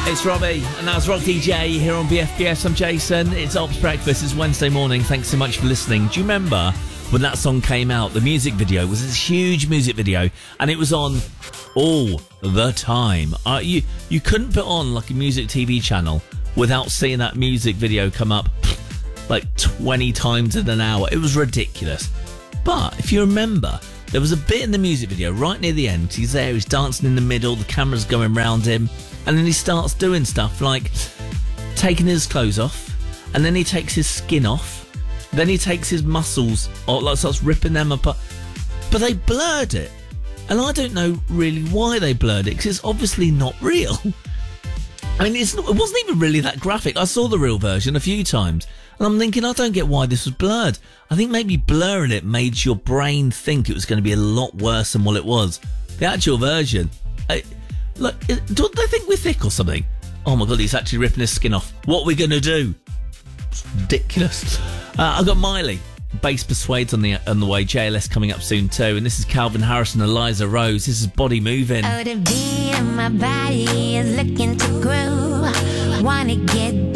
It's Robbie, and that's Rock DJ here on BFBS. I'm Jason. It's Ops Breakfast. It's Wednesday morning. Thanks so much for listening. Do you remember when that song came out? The music video was this huge music video, and it was on all the time. You couldn't put on like a music TV channel without seeing that music video come up like 20 times in an hour. It was ridiculous. But if you remember, there was a bit in the music video right near the end. He's there, he's dancing in the middle, the camera's going round him, and then he starts doing stuff like taking his clothes off, and then he takes his skin off, then he takes his muscles, or like starts ripping them apart. But they blurred it, and I don't know really why they blurred it, because it's obviously not real. I mean, it wasn't even really that graphic. I saw the real version a few times, and I'm thinking, I don't get why this was blurred. I think maybe blurring it made your brain think it was going to be a lot worse than what it was. The actual version, don't they think we're thick or something? Oh my God, he's actually ripping his skin off. What are we going to do? It's ridiculous. I've got Miley. Bass Persuades on the way. JLS coming up soon too. And this is Calvin Harris and Eliza Rose. This is Body Moving. Oh, the beat of my body is looking to grow. Wanna get